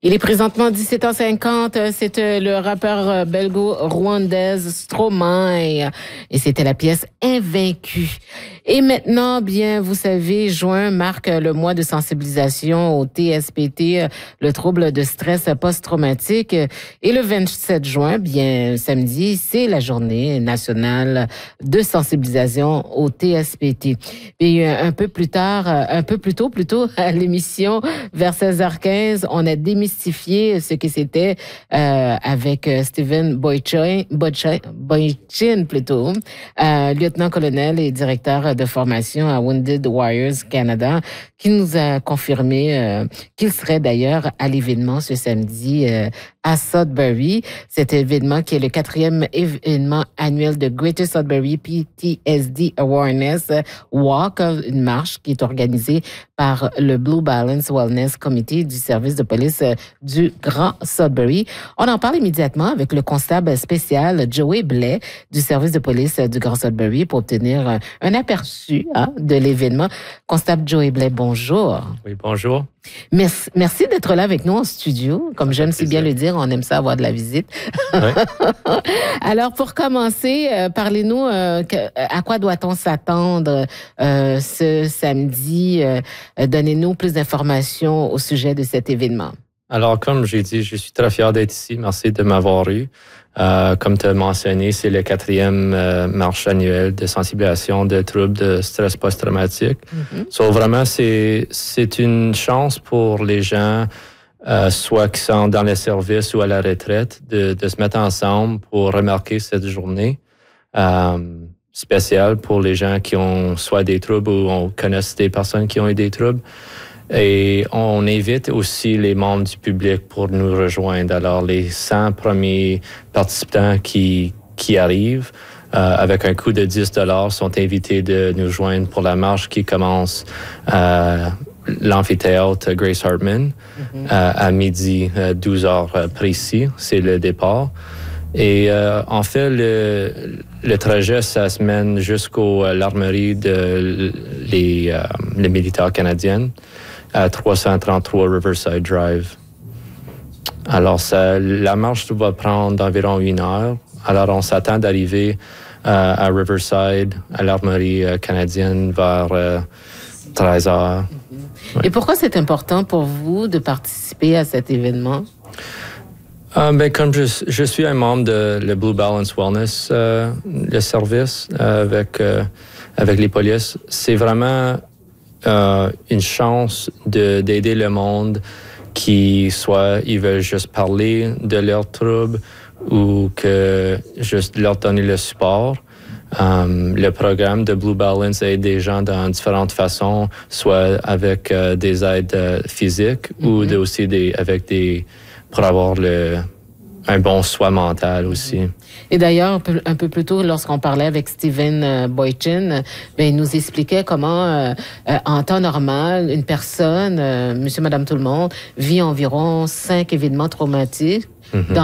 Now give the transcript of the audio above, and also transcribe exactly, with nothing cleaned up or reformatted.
Il est présentement dix-sept heures cinquante. C'est le rappeur belgo-rwandais Stromae. Et c'était la pièce Invaincu. Et maintenant, bien, vous savez, juin marque le mois de sensibilisation au T S P T, le trouble de stress post-traumatique. Et le vingt-sept juin, bien, samedi, c'est la journée nationale de sensibilisation au T S P T. Et un peu plus tard, un peu plus tôt, plutôt, à l'émission, vers seize heures quinze, on a démystifié ce que c'était euh, avec Stephen Boychin, Boychin, Boychin plutôt, euh, lieutenant-colonel et directeur de formation à Wounded Warriors Canada, qui nous a confirmé euh, qu'il serait d'ailleurs à l'événement ce samedi euh, à Sudbury. Cet événement qui est le quatrième événement annuel de Greater Sudbury P T S D Awareness Walk, une marche qui est organisée par le Blue Balance Wellness Committee du service de police du Grand Sudbury. On en parle immédiatement avec le constable spécial Joey Blais du service de police du Grand Sudbury pour obtenir un aperçu hein, de l'événement. Constable Joey Blais, bonjour. Oui, bonjour. Merci, merci d'être là avec nous en studio. Comme j'aime si bien le dire, on aime ça avoir de la visite. Oui. Alors, pour commencer, euh, parlez-nous euh, que, à quoi doit-on s'attendre euh, ce samedi? Euh, donnez-nous plus d'informations au sujet de cet événement. Alors, comme j'ai dit, je suis très fier d'être ici. Merci de m'avoir eu. Euh, comme tu as mentionné, c'est le quatrième euh, marche annuelle de sensibilisation de troubles de stress post-traumatique. Mm-hmm. So, vraiment, c'est, c'est une chance pour les gens, euh, soit qui sont dans les services ou à la retraite, de, de se mettre ensemble pour remarquer cette journée euh, spéciale pour les gens qui ont soit des troubles ou on connaît des personnes qui ont eu des troubles. Et on invite aussi les membres du public pour nous rejoindre. Alors, les cent premiers participants qui, qui arrivent euh, avec un coût de dix dollars sont invités de nous joindre pour la marche qui commence à l'amphithéâtre Grace Hartman mm-hmm. euh, à midi, euh, douze heures précis. C'est le départ. Et euh, en fait, le, le trajet, ça se mène jusqu'au euh, l'armerie de les, euh, les militaires canadiennes à trois cent trente-trois Riverside Drive. Alors, ça, la marche va prendre environ une heure. Alors, on s'attend d'arriver euh, à Riverside, à l'armerie euh, canadienne, vers euh, treize heures. Mm-hmm. Ouais. Et pourquoi c'est important pour vous de participer à cet événement? Euh, ben, comme je, je suis un membre de le Blue Balance Wellness, euh, le service euh, avec, euh, avec les polices, c'est vraiment euh, une chance de, d'aider le monde qui, soit ils veulent juste parler de leurs troubles ou que juste leur donner le support. Um, le programme de Blue Balance aide des gens dans différentes façons, soit avec euh, des aides euh, physiques mm-hmm. ou de, aussi des, avec des pour avoir le, un bon soin mental aussi. Et d'ailleurs, un peu, un peu plus tôt, lorsqu'on parlait avec Stephen Boychin, ben, il nous expliquait comment, euh, euh, en temps normal, une personne, euh, monsieur, madame, tout le monde, vit environ cinq événements traumatiques. Mm-hmm. Dans